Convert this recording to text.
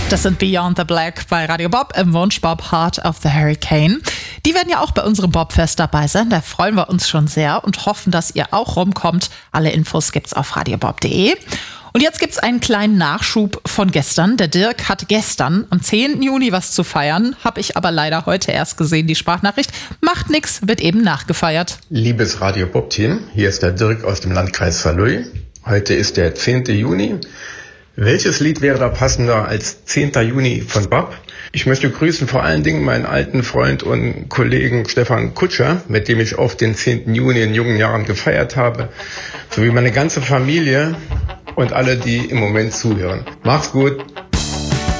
Das sind Beyond the Black bei Radio Bob im Wunschbob Heart of the Hurricane. Die werden ja auch bei unserem Bobfest dabei sein. Da freuen wir uns schon sehr und hoffen, dass ihr auch rumkommt. Alle Infos gibt's auf radiobob.de. Und jetzt gibt's einen kleinen Nachschub von gestern. Der Dirk hat gestern am 10. Juni was zu feiern. Habe ich aber leider heute erst gesehen, die Sprachnachricht. Macht nix, wird eben nachgefeiert. Liebes Radio Bob-Team, hier ist der Dirk aus dem Landkreis Saarlouis. Heute ist der 10. Juni. Welches Lied wäre da passender als 10. Juni von Bob? Ich möchte grüßen vor allen Dingen meinen alten Freund und Kollegen Stefan Kutscher, mit dem ich oft den 10. Juni in jungen Jahren gefeiert habe, sowie meine ganze Familie und alle, die im Moment zuhören. Macht's gut!